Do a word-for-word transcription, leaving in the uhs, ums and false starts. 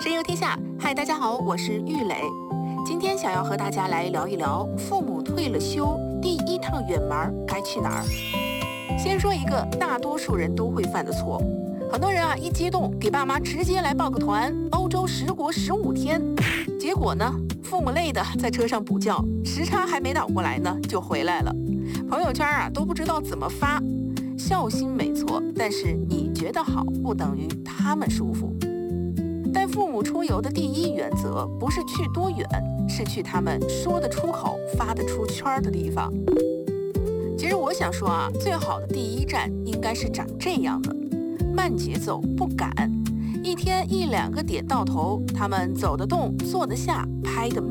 神游天下，嗨，大家好，我是玉磊。今天想要和大家来聊一聊，父母退了休，第一趟远门该去哪儿？先说一个大多数人都会犯的错，很多人啊一激动，给爸妈直接来报个团，欧洲十国十五天，结果呢，父母累的在车上补觉，时差还没倒过来呢，就回来了。朋友圈啊都不知道怎么发，孝心没错，但是你觉得好，不等于他们舒服。带父母出游的第一原则，不是去多远，是去他们说得出口、发得出圈的地方。其实我想说啊，最好的第一站应该是长这样的：慢节奏，不赶，一天一两个点到头，他们走得动、坐得下、拍得